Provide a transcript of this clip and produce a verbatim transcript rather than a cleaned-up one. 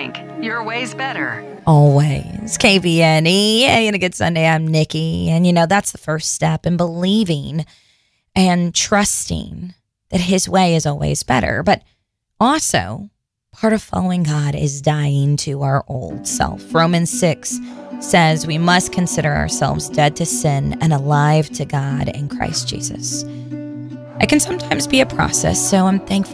think your way's better. Always. K V N E. Hey, and a good Sunday. I'm Nikki. And, you know, that's the first step in believing and trusting that his way is always better. But also, part of following God is dying to our old self. Romans six says we must consider ourselves dead to sin and alive to God in Christ Jesus. It can sometimes be a process, so I'm thankful